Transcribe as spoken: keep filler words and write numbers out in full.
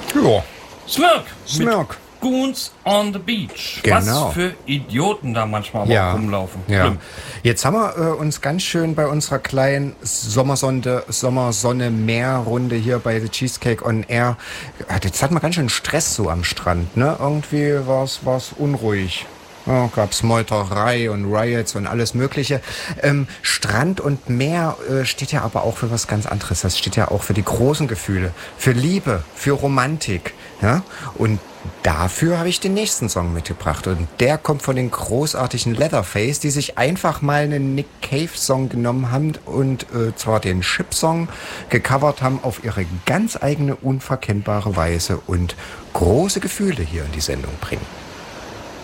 Ja. Smirk. Smirk. Goons on the Beach. Genau. Was für Idioten da manchmal aber Ja. auch rumlaufen. Ja. Schlimm. Jetzt haben wir äh, uns ganz schön bei unserer kleinen Sommersonne, Sommersonne-Meer-Runde hier bei The Cheesecake on Air. Jetzt hatten wir ganz schön Stress so am Strand, ne? Irgendwie war es unruhig. Ja, gab's Meuterei und Riots und alles Mögliche. Ähm, Strand und Meer äh, steht ja aber auch für was ganz anderes. Das steht ja auch für die großen Gefühle, für Liebe, für Romantik. Ja? Und dafür habe ich den nächsten Song mitgebracht. Und der kommt von den großartigen Leatherface, die sich einfach mal einen Nick Cave-Song genommen haben und äh, zwar den Ship-Song gecovert haben auf ihre ganz eigene, unverkennbare Weise und große Gefühle hier in die Sendung bringen.